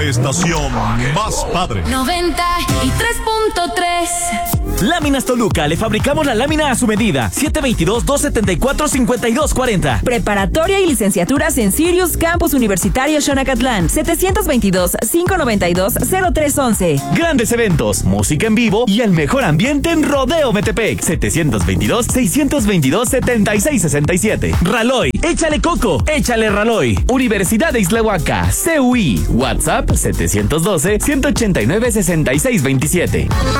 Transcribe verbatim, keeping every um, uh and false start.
la estación más padre. noventa y tres punto tres. Láminas Toluca, le fabricamos la lámina a su medida. siete dos dos, dos siete cuatro, cinco dos cuatro cero. Preparatoria y licenciaturas en Sirius Campus Universitario Xonacatlán. setecientos veintidós, quinientos noventa y dos, cero tres once. Grandes eventos, música en vivo y el mejor ambiente en Rodeo Metepec. setecientos veintidós, seiscientos veintidós, setenta y seis sesenta y siete. Raloy, échale coco, échale Raloy. Universidad de Islahuaca, C U I. WhatsApp setecientos doce, ciento ochenta y nueve, sesenta y seis veintisiete.